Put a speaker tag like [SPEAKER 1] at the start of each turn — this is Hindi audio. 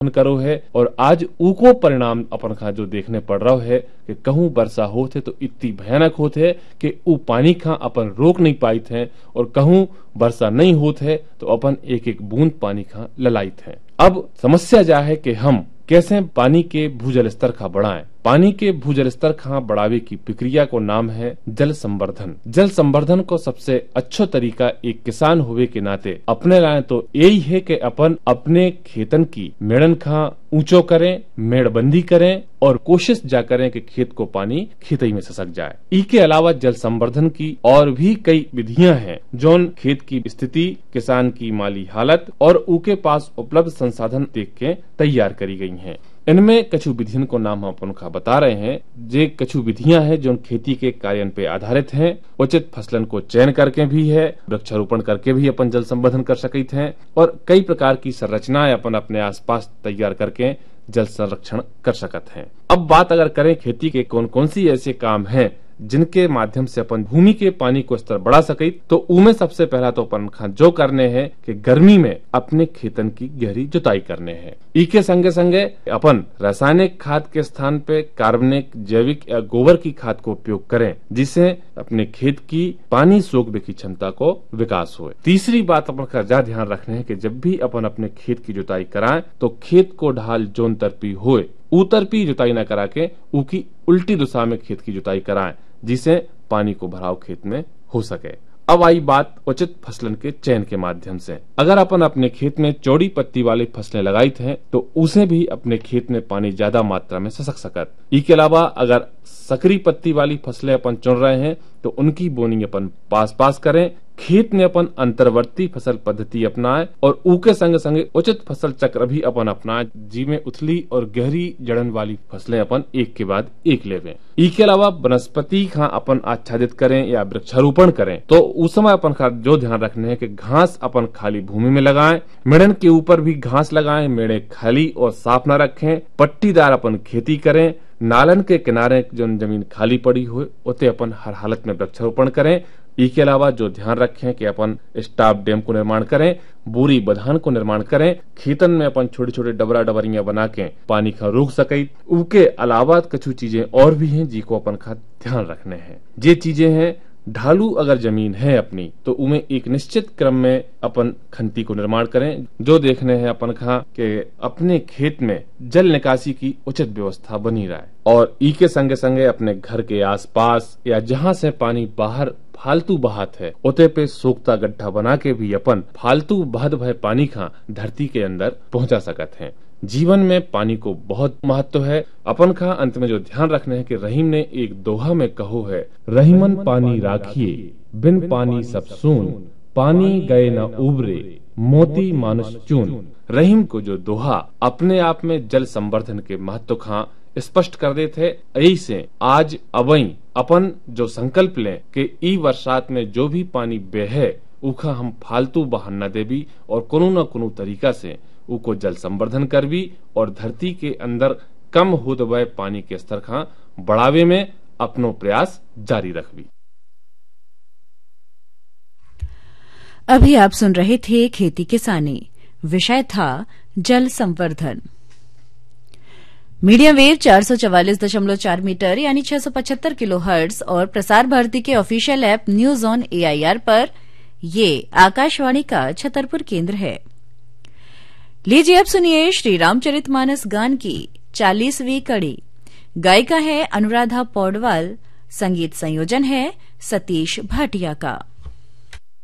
[SPEAKER 1] करो है। और आज ऊको परिणाम अपन खा जो देखने पड़ रहा है कि कहूं वर्षा होते तो इतनी भयानक होते कि ऊ पानी खा अपन रोक नहीं पाई थे, और कहूं वर्षा नहीं होते है तो अपन एक एक बूंद पानी खा ललाइत है। अब समस्या जा है कि हम कैसे पानी के भूजल स्तर खा बढ़ाएं। पानी के भूजल स्तर खा बढ़ावे की प्रक्रिया को नाम है जल संवर्धन। जल संवर्धन को सबसे अच्छा तरीका एक किसान होवे के नाते अपने लाए तो यही है कि अपन अपने खेतन की मेड़न खा ऊंचो करें, मेड़बंदी करें और कोशिश जा करें कि खेत को पानी खेतई में ससक जाए। इसके अलावा जल संवर्धन की और भी कई विधियां हैं जोन खेत की स्थिति, किसान की माली हालत और उनके पास उपलब्ध संसाधन देख के तैयार करी गई हैं। इनमें कछु विधियों को नाम हम अपन का बता रहे हैं। जे कछु विधियां हैं जो खेती के कार्य पे आधारित हैं। उचित फसलन को चयन करके भी है, वृक्षारोपण करके भी अपन जल संवर्धन कर सकते हैं और कई प्रकार की संरचनाएं अपन अपने आसपास तैयार करके जल संरक्षण कर सकते हैं। अब बात अगर करें खेती के कौन कौन सी ऐसे काम हैं जिनके माध्यम से अपन भूमि के पानी को स्तर बढ़ा सके, तो उनमें सबसे पहला तो अपन जो करने हैं कि गर्मी में अपने खेतन की गहरी जुताई करने हैं। इसके संगे संगे अपन रासायनिक खाद के स्थान पे कार्बनिक, जैविक या गोबर की खाद को उपयोग करें, जिससे अपने खेत की पानी सोखने की क्षमता को विकास हो। तीसरी बात अपन का ज्यादा ध्यान रखने हैं कि जब भी अपन अपने खेत की जुताई कराएं तो खेत को ढाल जोन तरपी होए उतरपी जुताई न करा के उकी उल्टी दिशा में खेत की जुताई कराएं, जिससे पानी को भराव खेत में हो सके। अब आई बात उचित फसलन के चयन के माध्यम से। अगर अपन अपने खेत में चौड़ी पत्ती वाली फसलें लगाई थे तो उसे भी अपने खेत में पानी ज्यादा मात्रा में ससक सकत। इसके अलावा अगर सकरी पत्ती वाली फसलें अपन चुन रहे हैं तो उनकी बोनी अपन पास पास करें। खेत में अपन अंतर्वर्ती फसल पद्धति अपनाएं और उके संग संगे उचित फसल चक्र भी अपन अपनाएं, जिसमें उथली और गहरी जड़न वाली फसलें अपन एक के बाद एक लेवें। इसके अलावा वनस्पति खा अपन आच्छादित करें या वृक्षारोपण करें तो उस समय अपन का जो ध्यान रखने है कि घास अपन खाली भूमि में लगाएं, मेड़न के ऊपर भी घास लगाएं, मेड़े खाली और साफ न रखें, पट्टीदार अपन खेती करें, नालन के किनारे जो जमीन खाली पड़ी हुई उसे अपन हर हालत में वृक्षारोपण करें। इसके अलावा जो ध्यान रखें कि अपन स्टॉप डैम को निर्माण करें, बोरी बधान को निर्माण करें, खेतन में अपन छोटे छोटे डबरा डबरियां बना के पानी का रोक सके। उनके अलावा कुछ चीजें और भी हैं जिनको अपन का ध्यान रखने हैं। ये चीजें हैं ढालू अगर जमीन है अपनी तो उनमें एक निश्चित क्रम में अपन खंती को निर्माण करें। जो देखने हैं अपन खा के अपने खेत में जल निकासी की उचित व्यवस्था बनी रहे और ई के संगे संगे अपने घर के आसपास या जहां से पानी बाहर फालतू बहात है उते पे सोखता गड्ढा बना के भी अपन फालतू बहत भय पानी खा धरती के अंदर पहुंचा सकते हैं। जीवन में पानी को बहुत महत्व है। अपन का अंत में जो ध्यान रखने है कि रहीम ने एक दोहा में कहो है, रहीमन पानी राखिए बिन पानी सब सून, पानी गए न उबरे मोती मानुष चून। रहीम को जो दोहा अपने आप में जल संवर्धन के महत्व का स्पष्ट कर देते। यही से आज अवई अपन जो संकल्प लें कि ई बरसात में जो भी पानी बहे उखा हम फालतू बहान न देवी और कोनो न कोनो तरीका से उको जल संवर्धन करवी और धरती के अंदर कम होते हुए पानी के स्तर का बढ़ावे में अपनो प्रयास जारी रखवी।
[SPEAKER 2] अभी आप सुन रहे थे खेती किसानी, विषय था जल संवर्धन। मीडियम वेव 444.4 मीटर यानी 675 किलोहर्ट्ज और प्रसार भारती के official app news on AIR पर ये आकाशवाणी का छतरपुर केंद्र है। लीजिए अब सुनिए श्री रामचरितमानस गान की 40वीं कड़ी। गायिका है अनुराधा पौडवाल, संगीत संयोजन है सतीश भाटिया का।